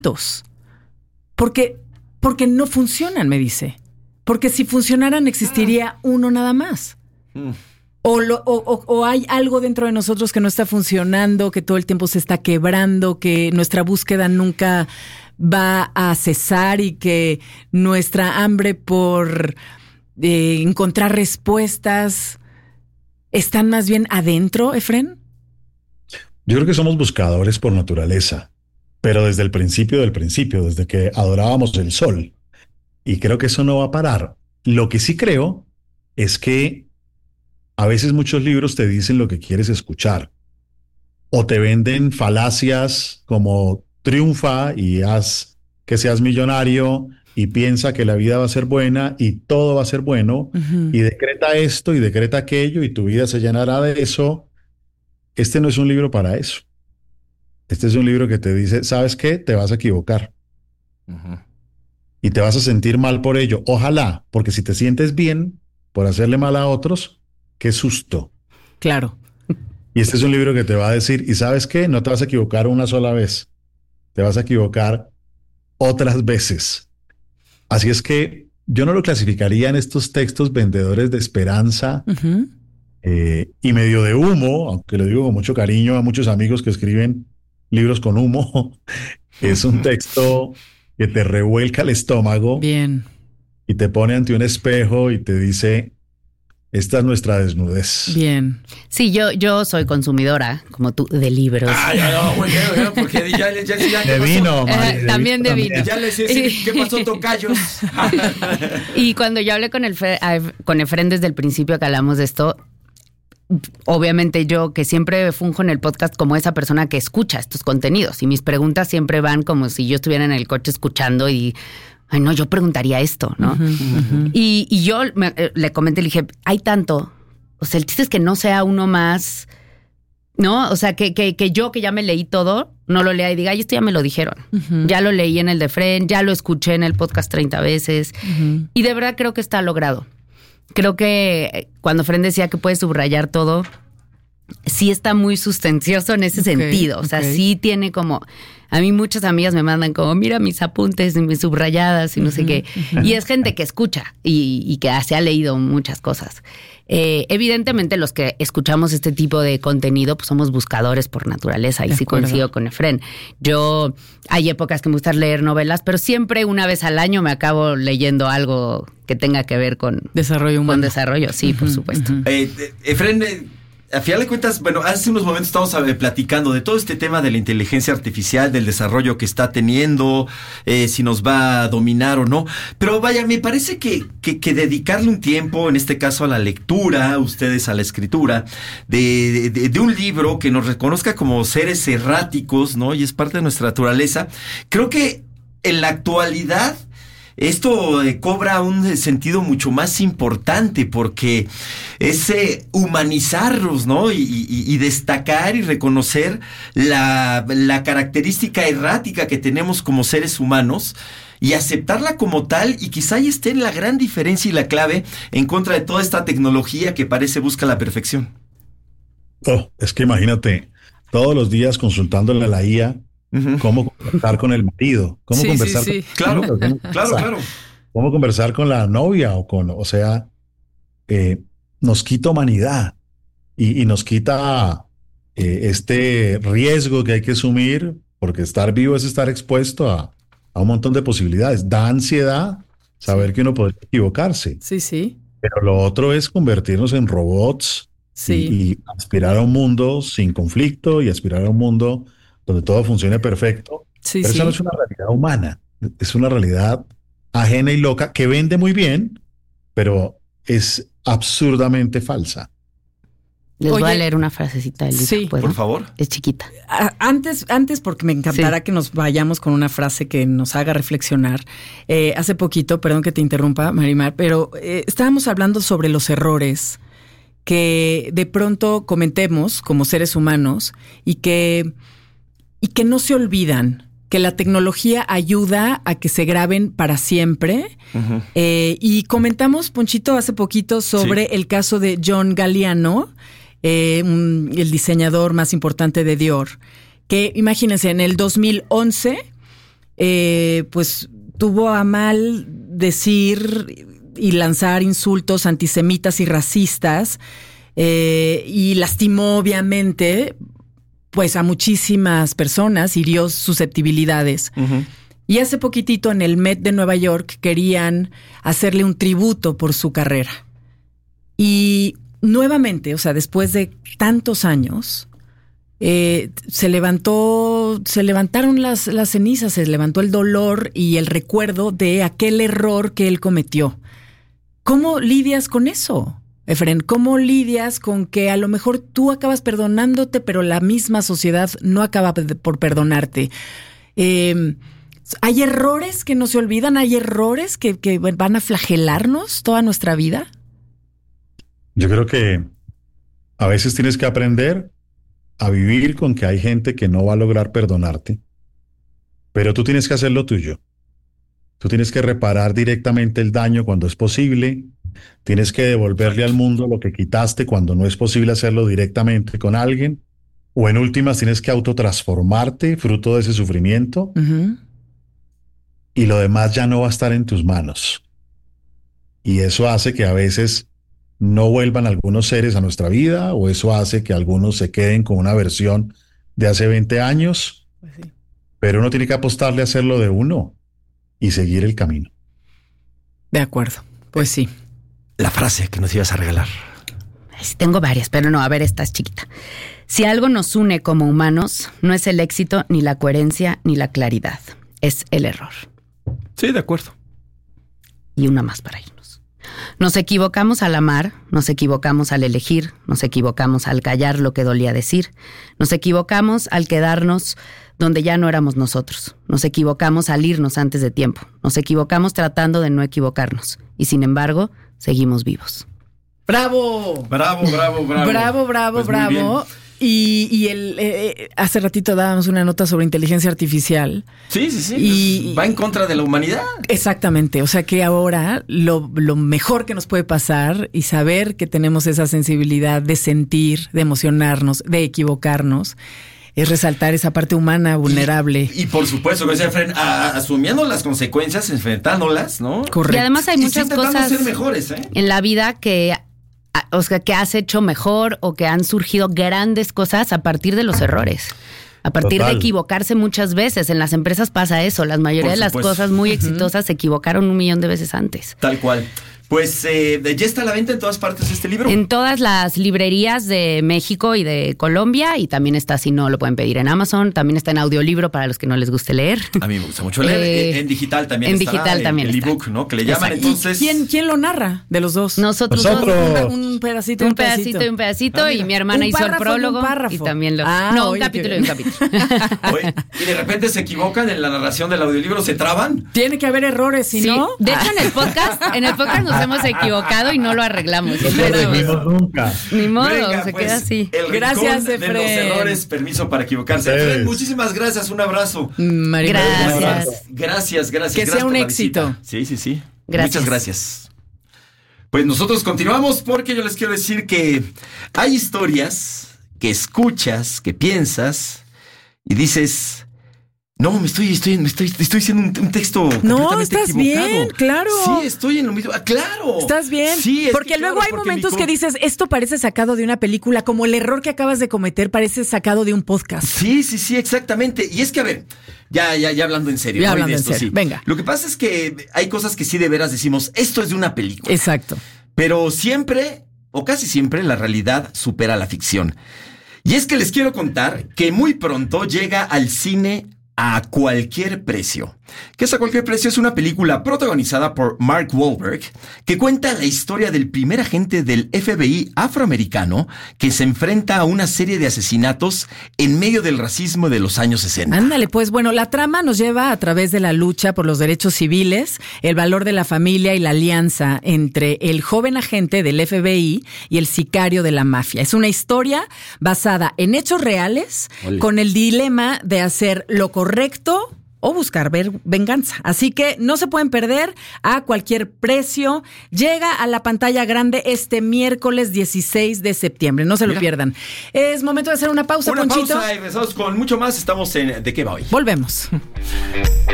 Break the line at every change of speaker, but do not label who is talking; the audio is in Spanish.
Porque no funcionan, me dice. Porque si funcionaran existiría uno nada más. O hay algo dentro de nosotros que no está funcionando, que todo el tiempo se está quebrando, que nuestra búsqueda nunca va a cesar y que nuestra hambre por encontrar respuestas están más bien adentro, Efrén.
Yo creo que somos buscadores por naturaleza, pero desde el principio del principio, desde que adorábamos el sol. Y creo que eso no va a parar. Lo que sí creo es que a veces muchos libros te dicen lo que quieres escuchar o te venden falacias como triunfa y haz que seas millonario y piensa que la vida va a ser buena y todo va a ser bueno y decreta esto y decreta aquello y tu vida se llenará de eso. Este no es un libro para eso. Este es un libro que te dice, ¿sabes qué? Te vas a equivocar. Y te vas a sentir mal por ello. Ojalá, porque si te sientes bien por hacerle mal a otros, qué susto.
Claro.
Y este es un libro que te va a decir, ¿y sabes qué? No te vas a equivocar una sola vez. Te vas a equivocar otras veces. Así es que yo no lo clasificaría en estos textos vendedores de esperanza y medio de humo, aunque lo digo con mucho cariño a muchos amigos que escriben libros con humo. Es un texto que te revuelca el estómago.
Bien.
Y te pone ante un espejo y te dice, esta es nuestra desnudez.
Bien.
Sí, yo soy consumidora, como tú, de libros.
Porque ya
de vino, Mari,
también de vino.
Ya les decía, ¿qué pasó, tocayos?
Y cuando yo hablé con Efrén desde el principio que hablamos de esto, obviamente yo que siempre funjo en el podcast como esa persona que escucha estos contenidos y mis preguntas siempre van como si yo estuviera en el coche escuchando y ay no, yo preguntaría esto, ¿no? Y yo le comenté, le dije, hay tanto, o sea, el chiste es que no sea uno más, ¿no? O sea, que yo que ya me leí todo, no lo lea y diga, ay, esto ya me lo dijeron. Ya lo leí en el de Efrén, ya lo escuché en el podcast 30 veces y de verdad creo que está logrado. Creo que cuando Efrén decía que puede subrayar todo, sí está muy sustancioso en ese sentido. O sea, sí tiene como... A mí muchas amigas me mandan como, mira mis apuntes y mis subrayadas y no sé qué. Y es gente que escucha y que se ha leído muchas cosas. Evidentemente los que escuchamos este tipo de contenido pues somos buscadores por naturaleza y sí coincido con Efrén. Yo hay épocas que me gusta leer novelas, pero siempre una vez al año me acabo leyendo algo que tenga que ver con
desarrollo humano.
Con desarrollo, sí, por supuesto.
Efrén, a final de cuentas, bueno, hace unos momentos estamos platicando de todo este tema de la inteligencia artificial, del desarrollo que está teniendo, si nos va a dominar o no. Pero vaya, me parece que dedicarle un tiempo, en este caso a la lectura, ustedes a la escritura, de un libro que nos reconozca como seres erráticos, ¿no? Y es parte de nuestra naturaleza. Creo que en la actualidad esto cobra un sentido mucho más importante porque es humanizarlos, ¿no? Y destacar y reconocer la característica errática que tenemos como seres humanos y aceptarla como tal, y quizá ahí esté la gran diferencia y la clave en contra de toda esta tecnología que parece busca la perfección.
Es que imagínate, todos los días consultándole a la IA cómo conversar con el marido, cómo conversar con...
Claro.
Cómo conversar con la novia o sea, nos quita humanidad y nos quita este riesgo que hay que asumir, porque estar vivo es estar expuesto a un montón de posibilidades. Da ansiedad saber que uno puede equivocarse.
Sí.
Pero lo otro es convertirnos en robots y aspirar a un mundo sin conflicto y aspirar a un mundo donde todo funcione perfecto. Pero eso no es una realidad humana, es una realidad ajena y loca que vende muy bien, pero es absurdamente falsa.
Les voy a leer una frasecita del libro.
Sí,
por favor.
Es chiquita.
Antes, porque me encantará que nos vayamos con una frase que nos haga reflexionar. Hace poquito, perdón que te interrumpa, Marimar, pero estábamos hablando sobre los errores que de pronto cometemos como seres humanos y que no se olvidan, que la tecnología ayuda a que se graben para siempre. Y comentamos, Ponchito, hace poquito sobre el caso de John Galliano, el diseñador más importante de Dior, que imagínense, en el 2011 pues tuvo a mal decir y lanzar insultos antisemitas y racistas, y lastimó obviamente pues a muchísimas personas, hirió susceptibilidades. Uh-huh. Y hace poquitito en el Met de Nueva York querían hacerle un tributo por su carrera. Y nuevamente, o sea, después de tantos años, se levantaron las cenizas, se levantó el dolor y el recuerdo de aquel error que él cometió. ¿Cómo lidias con eso, Efren? ¿Cómo lidias con que a lo mejor tú acabas perdonándote, pero la misma sociedad no acaba por perdonarte? ¿Hay errores que no se olvidan? ¿Hay errores que van a flagelarnos toda nuestra vida?
Yo creo que a veces tienes que aprender a vivir con que hay gente que no va a lograr perdonarte, pero tú tienes que hacer lo tuyo. Tú tienes que reparar directamente el daño cuando es posible, tienes que devolverle al mundo lo que quitaste cuando no es posible hacerlo directamente con alguien, o en últimas tienes que autotransformarte fruto de ese sufrimiento, uh-huh. Y lo demás ya no va a estar en tus manos. Y eso hace que a veces no vuelvan algunos seres a nuestra vida, o eso hace que algunos se queden con una versión de hace 20 años, pues sí. Pero uno tiene que apostarle a hacerlo de uno y seguir el camino.
De acuerdo, pues sí.
La frase que nos ibas a regalar.
Tengo varias, pero no, a ver, esta es chiquita. Si algo nos une como humanos, no es el éxito, ni la coherencia, ni la claridad. Es el error.
Sí, de acuerdo.
Y una más para irnos. Nos equivocamos al amar, nos equivocamos al elegir, nos equivocamos al callar lo que dolía decir, nos equivocamos al quedarnos donde ya no éramos nosotros, nos equivocamos al irnos antes de tiempo, nos equivocamos tratando de no equivocarnos, y sin embargo, seguimos vivos.
¡Bravo!
¡Bravo, bravo, bravo!
¡Bravo, bravo, pues bravo! Y hace ratito dábamos una nota sobre inteligencia artificial.
Sí. Y va en contra de la humanidad.
Exactamente. O sea que ahora lo mejor que nos puede pasar y saber que tenemos esa sensibilidad de sentir, de emocionarnos, de equivocarnos, es resaltar esa parte humana vulnerable.
Y por supuesto, que asumiendo las consecuencias, enfrentándolas, ¿no?
Correcto. Y además hay muchas cosas
ser mejores,
en la vida que has hecho mejor o que han surgido grandes cosas a partir de los errores. A partir de equivocarse muchas veces. En las empresas pasa eso. La mayoría de las cosas muy exitosas se equivocaron 1,000,000 de veces antes.
Tal cual. Pues ya está a la venta en todas partes este libro.
En todas las librerías de México y de Colombia, y también está, si no, lo pueden pedir en Amazon. También está en audiolibro para los que no les guste leer.
A mí me gusta mucho leer. En digital también está.
En digital también
está. El ebook, ¿no? Que le llaman. Entonces.
¿Quién lo narra de los dos?
Nosotros.
Un pedacito.
Y mi hermana hizo el prólogo. Y también lo. Un capítulo y un capítulo.
Oye, y de repente se equivocan en la narración del audiolibro, se traban.
Tiene que haber errores, si no.
De hecho, en el podcast nos hemos equivocado y no lo arreglamos.
Nunca.
Ni modo,
venga,
se
pues,
queda así.
Gracias,
de los errores, permiso para equivocarse. Efren, muchísimas gracias, un abrazo. Gracias.
Que sea un éxito.
Sí.
Gracias.
Muchas gracias. Pues nosotros continuamos porque yo les quiero decir que hay historias que escuchas, que piensas y dices... No, me estoy haciendo un texto completamente
estás
equivocado.
Bien, claro.
Sí, estoy en lo mismo. ¡Claro!
Estás bien.
Sí,
porque luego hay momentos que dices, esto parece sacado de una película, como el error que acabas de cometer parece sacado de un podcast.
Sí, exactamente. Y es que, a ver, ya hablando en serio.
Ya hablando en serio. Sí. Venga.
Lo que pasa es que hay cosas que sí de veras decimos, esto es de una película.
Exacto.
Pero siempre, o casi siempre, la realidad supera la ficción. Y es que les quiero contar que muy pronto llega al cine A Cualquier Precio. ¿Qué es A Cualquier Precio? Es una película protagonizada por Mark Wahlberg que cuenta la historia del primer agente del FBI afroamericano que se enfrenta a una serie de asesinatos en medio del racismo de los años 60.
Ándale, pues bueno, la trama nos lleva a través de la lucha por los derechos civiles, el valor de la familia y la alianza entre el joven agente del FBI y el sicario de la mafia. Es una historia basada en hechos reales, con el dilema de hacer lo correcto o buscar venganza. Así que no se pueden perder A Cualquier Precio. Llega a la pantalla grande este miércoles 16 de septiembre. No se lo pierdan. Es momento de hacer una pausa, Ponchito.
Una pausa y regresamos con mucho más. Estamos en ¿De qué va hoy?
Volvemos.